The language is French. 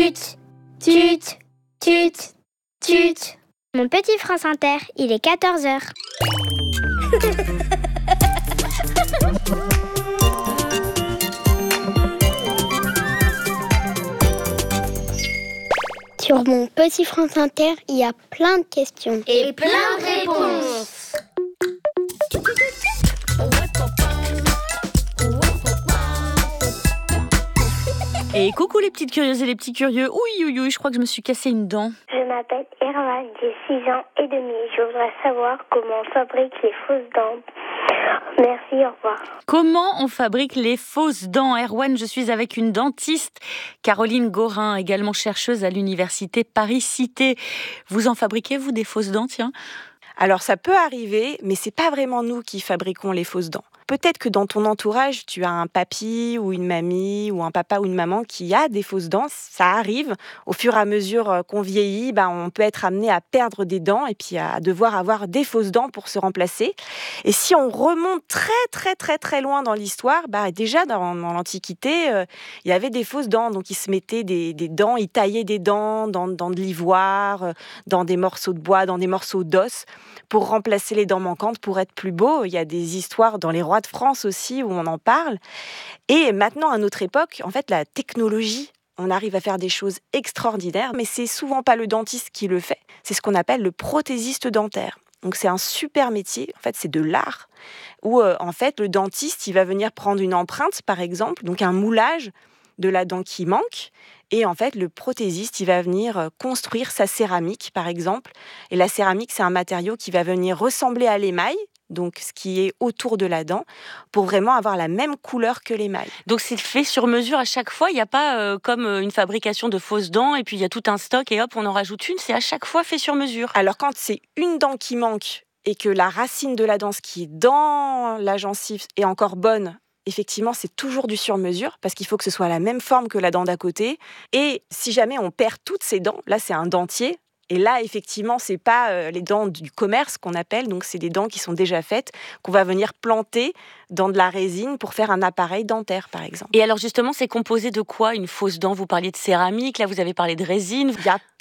Tut, tut, tut, tut. Mon petit France Inter, il est 14h. Sur mon petit France Inter, il y a plein de questions. Et plein de réponses. Et coucou les petites curieuses et les petits curieux. Oui, je crois que je me suis cassé une dent. Je m'appelle Erwan, j'ai 6 ans et demi. Je voudrais savoir comment on fabrique les fausses dents. Merci, au revoir. Comment on fabrique les fausses dents? Erwan, je suis avec une dentiste, Caroline Gorin, également chercheuse à l'université Paris-Cité. Vous en fabriquez, vous, des fausses dents, tiens? Alors ça peut arriver, mais c'est pas vraiment nous qui fabriquons les fausses dents. Peut-être que dans ton entourage, tu as un papy ou une mamie ou un papa ou une maman qui a des fausses dents. Ça arrive. Au fur et à mesure qu'on vieillit, on peut être amené à perdre des dents et puis à devoir avoir des fausses dents pour se remplacer. Et si on remonte très loin dans l'histoire, déjà dans l'Antiquité, il y avait des fausses dents. Donc ils se mettaient des dents, ils taillaient des dents dans de l'ivoire, dans des morceaux de bois, dans des morceaux d'os pour remplacer les dents manquantes, pour être plus beau. Il y a des histoires dans les rois de France aussi où on en parle. Et maintenant, à notre époque, en fait, la technologie, on arrive à faire des choses extraordinaires, mais c'est souvent pas le dentiste qui le fait. C'est ce qu'on appelle le prothésiste dentaire. Donc c'est un super métier, en fait c'est de l'art, où en fait le dentiste il va venir prendre une empreinte par exemple, donc un moulage de la dent qui manque, et en fait le prothésiste il va venir construire sa céramique par exemple, et la céramique c'est un matériau qui va venir ressembler à l'émail, donc ce qui est autour de la dent, pour vraiment avoir la même couleur que l'émail. Donc c'est fait sur mesure à chaque fois, il n'y a pas comme une fabrication de fausses dents et puis il y a tout un stock et hop on en rajoute une, c'est à chaque fois fait sur mesure. Alors quand c'est une dent qui manque et que la racine de la dent, ce qui est dans la gencive, est encore bonne, effectivement, c'est toujours du sur-mesure parce qu'il faut que ce soit la même forme que la dent d'à côté. Et si jamais on perd toutes ces dents, là, c'est un dentier. Et là, effectivement, c'est pas les dents du commerce qu'on appelle. Donc, c'est des dents qui sont déjà faites, qu'on va venir planter dans de la résine pour faire un appareil dentaire, par exemple. Et alors, justement, c'est composé de quoi, une fausse dent? Vous parliez de céramique, là, vous avez parlé de résine. Il y a